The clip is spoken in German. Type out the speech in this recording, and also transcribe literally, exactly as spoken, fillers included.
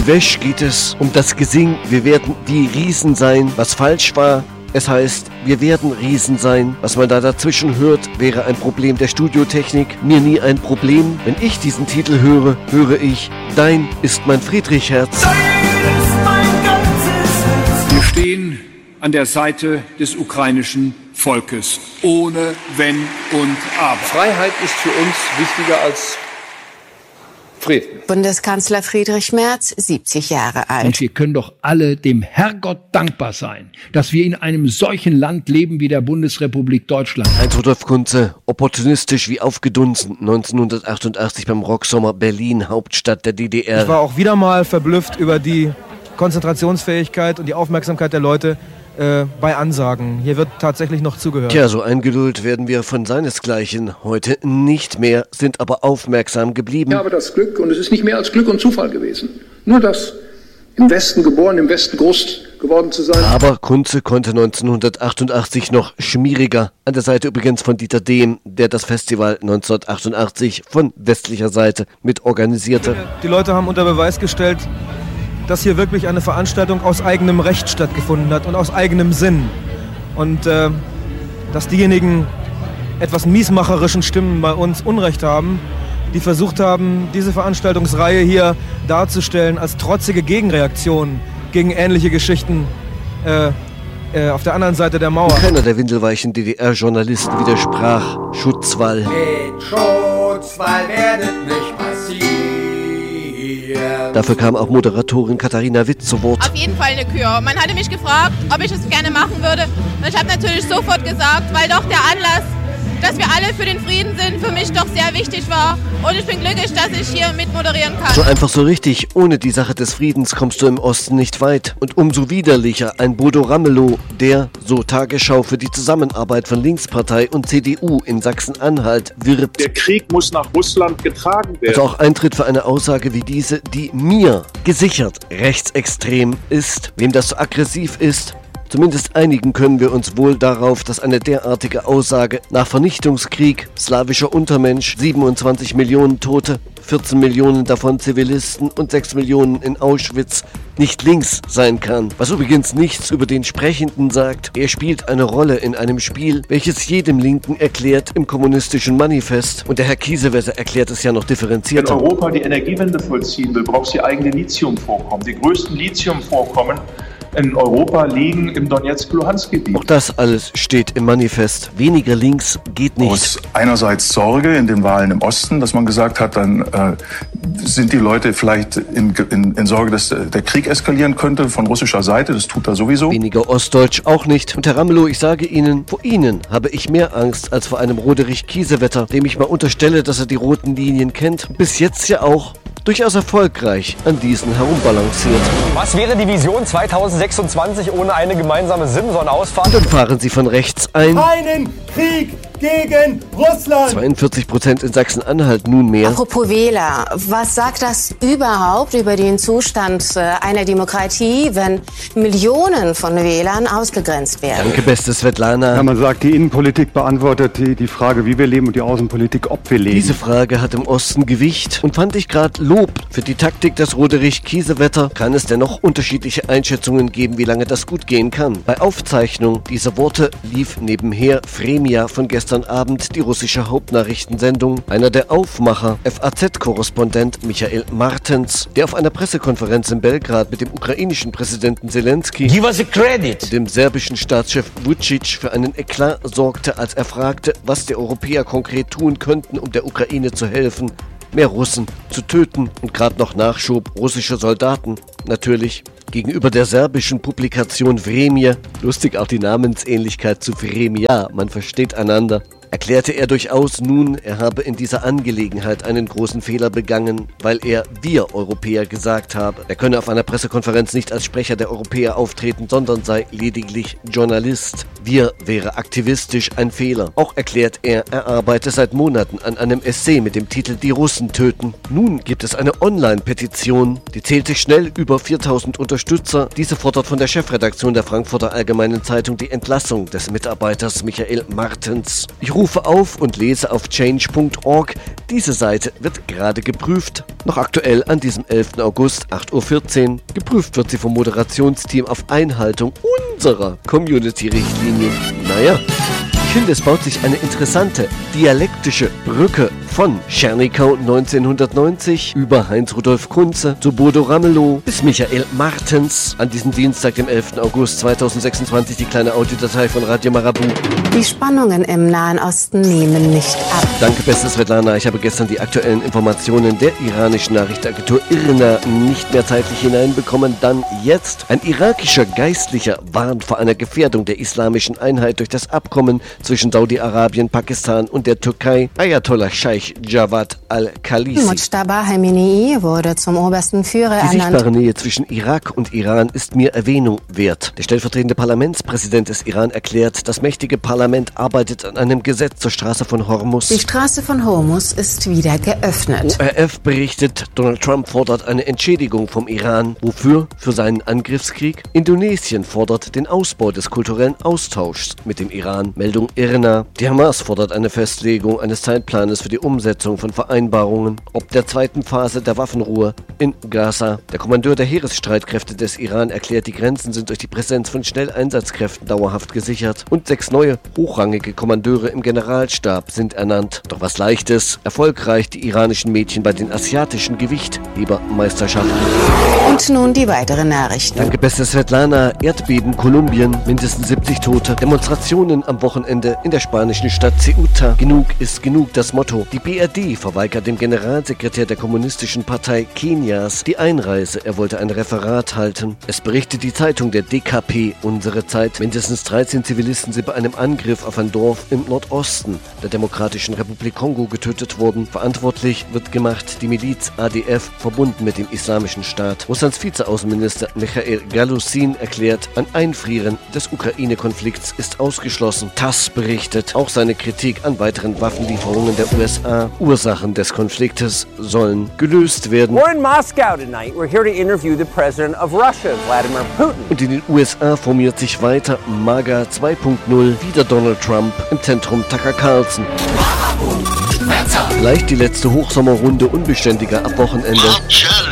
Wäsch geht es um das Gesing, wir werden die Riesen sein, was falsch war. Es heißt, wir werden Riesen sein. Was man da dazwischen hört, wäre ein Problem der Studiotechnik. Mir nie ein Problem. Wenn ich diesen Titel höre, höre ich, dein ist mein Friedrichherz. Dein ist mein ganzes Herz. Wir stehen an der Seite des ukrainischen Volkes. Ohne Wenn und Aber. Freiheit ist für uns wichtiger als Frieden. Bundeskanzler Friedrich Merz, siebzig Jahre alt. Und wir können doch alle dem Herrgott dankbar sein, dass wir in einem solchen Land leben wie der Bundesrepublik Deutschland. Heinz-Rudolf Kunze, opportunistisch wie aufgedunsen, neunzehnhundertachtundachtzig beim Rocksommer Berlin, Hauptstadt der D D R. Ich war auch wieder mal verblüfft über die Konzentrationsfähigkeit und die Aufmerksamkeit der Leute äh, bei Ansagen. Hier wird tatsächlich noch zugehört. Tja, so eingelullt werden wir von seinesgleichen heute nicht mehr, sind aber aufmerksam geblieben. Ich habe das Glück, und es ist nicht mehr als Glück und Zufall gewesen, nur das im Westen geboren, im Westen groß geworden zu sein. Aber Kunze konnte neunzehnhundertachtundachtzig noch schmieriger, an der Seite übrigens von Dieter Dehm, der das Festival neunzehnhundertachtundachtzig von westlicher Seite mit organisierte. Die Leute haben unter Beweis gestellt, dass hier wirklich eine Veranstaltung aus eigenem Recht stattgefunden hat und aus eigenem Sinn. Und äh, dass diejenigen etwas miesmacherischen Stimmen bei uns Unrecht haben, die versucht haben, diese Veranstaltungsreihe hier darzustellen als trotzige Gegenreaktion gegen ähnliche Geschichten äh, äh, auf der anderen Seite der Mauer. Keiner der windelweichen D D R-Journalisten widersprach. Schutzwall. Mit Schutzwall werdet nicht passieren. Dafür kam auch Moderatorin Katharina Witt zu Wort. Auf jeden Fall eine Kür. Man hatte mich gefragt, ob ich es gerne machen würde. Und ich habe natürlich sofort gesagt, weil doch der Anlass, dass wir alle für den Frieden sind, für mich doch sehr wichtig war. Und ich bin glücklich, dass ich hier mit moderieren kann. So einfach so richtig, ohne die Sache des Friedens kommst du im Osten nicht weit. Und umso widerlicher ein Bodo Ramelow, der, so Tagesschau, für die Zusammenarbeit von Linkspartei und C D U in Sachsen-Anhalt wirbt. Der Krieg muss nach Russland getragen werden. Also auch eintritt für eine Aussage wie diese, die mir gesichert rechtsextrem ist. Wem das so aggressiv ist, zumindest einigen können wir uns wohl darauf, dass eine derartige Aussage nach Vernichtungskrieg, slawischer Untermensch, siebenundzwanzig Millionen Tote, vierzehn Millionen davon Zivilisten und sechs Millionen in Auschwitz nicht links sein kann. Was übrigens nichts über den Sprechenden sagt. Er spielt eine Rolle in einem Spiel, welches jedem Linken erklärt im kommunistischen Manifest. Und der Herr Kiesewetter erklärt es ja noch differenzierter. Wenn Europa die Energiewende vollziehen will, braucht sie eigene Lithiumvorkommen. Die größten Lithiumvorkommen in Europa liegen im Donetsk-Luhansk-Gebiet. Auch das alles steht im Manifest. Weniger links geht nicht. Aus einerseits Sorge in den Wahlen im Osten, dass man gesagt hat, dann äh, sind die Leute vielleicht in, in, in Sorge, dass der Krieg eskalieren könnte von russischer Seite. Das tut er sowieso. Weniger Ostdeutsch auch nicht. Und Herr Ramelow, ich sage Ihnen, vor Ihnen habe ich mehr Angst als vor einem Roderich Kiesewetter, dem ich mal unterstelle, dass er die roten Linien kennt. Bis jetzt ja auch durchaus erfolgreich an diesen herumbalanciert. Was wäre die Vision zweitausendsechsundzwanzig ohne eine gemeinsame Simson-Ausfahrt? Und dann fahren sie von rechts ein. Keinen Krieg gegen Russland! zweiundvierzig Prozent in Sachsen-Anhalt nunmehr. Apropos Wähler, was sagt das überhaupt über den Zustand einer Demokratie, wenn Millionen von Wählern ausgegrenzt werden? Danke, beste Svetlana. Ja, man sagt, die Innenpolitik beantwortet die, die Frage, wie wir leben, und die Außenpolitik, ob wir leben. Diese Frage hat im Osten Gewicht und fand ich gerade Lob für die Taktik des Roderich Kiesewetter. Kann es dennoch unterschiedliche Einschätzungen geben, wie lange das gut gehen kann. Bei Aufzeichnung dieser Worte lief nebenher Vremja von gestern Abend die russische Hauptnachrichtensendung. Einer der Aufmacher, F A Z-Korrespondent Michael Martens, der auf einer Pressekonferenz in Belgrad mit dem ukrainischen Präsidenten Zelensky Give us a credit. und dem serbischen Staatschef Vučić für einen Eklat sorgte, als er fragte, was die Europäer konkret tun könnten, um der Ukraine zu helfen. Mehr Russen zu töten und gerade noch Nachschub russischer Soldaten. Natürlich gegenüber der serbischen Publikation Vremje, lustig auch die Namensähnlichkeit zu Vremja, man versteht einander, erklärte er durchaus nun, er habe in dieser Angelegenheit einen großen Fehler begangen, weil er wir Europäer gesagt habe. Er könne auf einer Pressekonferenz nicht als Sprecher der Europäer auftreten, sondern sei lediglich Journalist. Wir wäre aktivistisch ein Fehler. Auch erklärt er, er arbeite seit Monaten an einem Essay mit dem Titel Die Russen töten. Nun gibt es eine Online-Petition, die zählte schnell über viertausend Unterstützer. Diese fordert von der Chefredaktion der Frankfurter Allgemeinen Zeitung die Entlassung des Mitarbeiters Michael Martens. Ich rufe auf und lese auf change punkt org. Diese Seite wird gerade geprüft. Noch aktuell an diesem elften August, acht Uhr vierzehn. Geprüft wird sie vom Moderationsteam auf Einhaltung unserer Community-Richtlinien. Naja, ich finde, es baut sich eine interessante dialektische Brücke von Czernikau neunzehnhundertneunzig über Heinz-Rudolf Kunze zu Bodo Ramelow bis Michael Martens. An diesem Dienstag, dem elften August zweitausendsechsundzwanzig, die kleine Audiodatei von Radio Marabu. Die Spannungen im Nahen Osten nehmen nicht ab. Danke, beste Svetlana. Ich habe gestern die aktuellen Informationen der iranischen Nachrichtenagentur I R N A nicht mehr zeitlich hineinbekommen. Dann jetzt. Ein irakischer Geistlicher warnt vor einer Gefährdung der islamischen Einheit durch das Abkommen zwischen Saudi-Arabien, Pakistan und der Türkei. Ayatollah Scheich Javad al-Khalisi. Mujtaba Khamenei wurde zum obersten Führer Die ernannt. sichtbare Nähe zwischen Irak und Iran ist mir Erwähnung wert. Der stellvertretende Parlamentspräsident des Iran erklärt, das mächtige Parlament arbeitet an einem Gesetz zur Straße von Hormuz. Die Straße von Hormuz ist wieder geöffnet. O R F berichtet, Donald Trump fordert eine Entschädigung vom Iran. Wofür? Für seinen Angriffskrieg? Indonesien fordert den Ausbau des kulturellen Austauschs mit dem Iran. Meldung I R N A. Die Hamas fordert eine Festlegung eines Zeitplanes für die Umsetzung von Vereinbarungen ob der zweiten Phase der Waffenruhe in Gaza. Der Kommandeur der Heeresstreitkräfte des Iran erklärt, die Grenzen sind durch die Präsenz von Schnelleinsatzkräften dauerhaft gesichert und sechs neue hochrangige Kommandeure im Generalstab sind ernannt. Doch was Leichtes, erfolgreich die iranischen Mädchen bei den asiatischen Gewichthebermeisterschaften. Und nun die weiteren Nachrichten. Danke, beste Svetlana. Erdbeben Kolumbien, mindestens siebzig Tote. Demonstrationen am Wochenende in der spanischen Stadt Ceuta. Genug ist genug, das Motto. Die B R D verweigert dem Generalsekretär der Kommunistischen Partei Kenias die Einreise. Er wollte ein Referat halten. Es berichtet die Zeitung der D K P Unsere Zeit. Mindestens dreizehn Zivilisten sind bei einem Angriff auf ein Dorf im Nordosten der Demokratischen Republik Kongo getötet worden. Verantwortlich wird gemacht die Miliz A D F, verbunden mit dem Islamischen Staat. Russlands Vizeaußenminister Michail Galusin erklärt, ein Einfrieren des Ukraine-Konflikts ist ausgeschlossen. TASS berichtet, auch seine Kritik an weiteren Waffenlieferungen der U S A. Ursachen des Konfliktes sollen gelöst werden. We're in Moscow tonight. We're here to interview the president of Russia, Vladimir Putin. Und in den U S A formiert sich weiter MAGA zwei Punkt null, wieder Donald Trump, im Zentrum Tucker Carlson. Vielleicht die letzte Hochsommerrunde unbeständiger ab Wochenende.